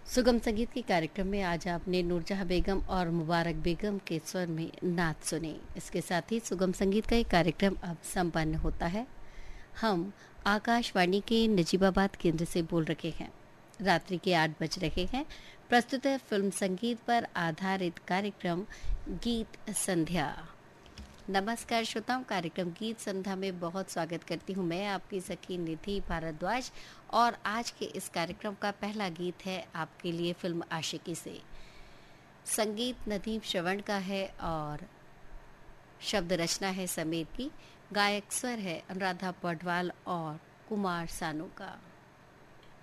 सुगम संगीत के कार्यक्रम में आज आपने नूरजहां बेगम और मुबारक बेगम के स्वर में नात सुने। इसके साथ ही सुगम संगीत का एक कार्यक्रम अब संपन्न होता है। हम आकाशवाणी के नजीबाबाद केंद्र से बोल रहे हैं। रात्रि के 8 बज रहे हैं। प्रस्तुत है फिल्म संगीत पर आधारित कार्यक्रम गीत संध्या। नमस्कार श्रोताओं, कार्यक्रम गीत संध्या में बहुत स्वागत करती हूँ मैं आपकी सखी निधि भारद्वाज। और आज के इस कार्यक्रम का पहला गीत है आपके लिए फिल्म आशिकी से। संगीत नदीम श्रवण का है और शब्द रचना है समीर की। गायक स्वर है अनुराधा पौडवाल और कुमार सानू का।